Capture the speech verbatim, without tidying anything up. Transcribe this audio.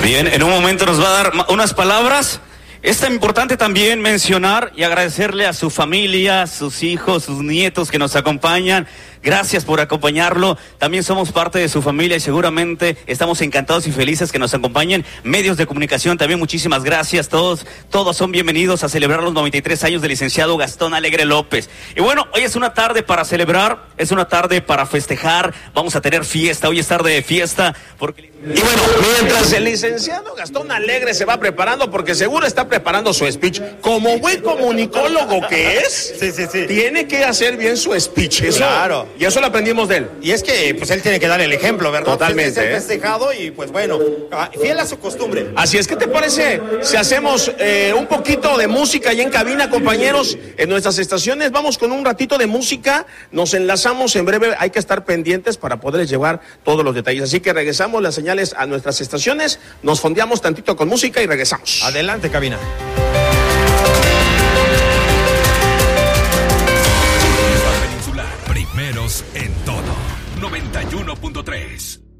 Bien, en un momento nos va a dar unas palabras. Es tan importante también mencionar y agradecerle a su familia, sus hijos, sus nietos que nos acompañan. Gracias por acompañarlo. También somos parte de su familia y seguramente estamos encantados y felices que nos acompañen. Medios de comunicación también, muchísimas gracias. Todos, todos son bienvenidos a celebrar los noventa y tres años del licenciado Gastón Alegre López. Y bueno, hoy es una tarde para celebrar, es una tarde para festejar. Vamos a tener fiesta, hoy es tarde de fiesta. Porque... Y bueno, mientras el licenciado Gastón Alegre se va preparando, porque seguro está preparando su speech, como buen comunicólogo que es, sí, sí, sí. tiene que hacer bien su speech. Eso, claro. Y eso lo aprendimos de él. Y es que pues él tiene que dar el ejemplo, ¿verdad? Totalmente. Pues, es el ¿eh? festejado y pues bueno, fiel a su costumbre. Así es, ¿qué te parece si hacemos eh, un poquito de música ahí en cabina, compañeros? En nuestras estaciones vamos con un ratito de música, nos enlazamos en breve, hay que estar pendientes para poderles llevar todos los detalles. Así que regresamos las señales a nuestras estaciones, nos fondeamos tantito con música y regresamos. Adelante, cabina. Peninsular, primeros en todo. noventa y uno punto tres.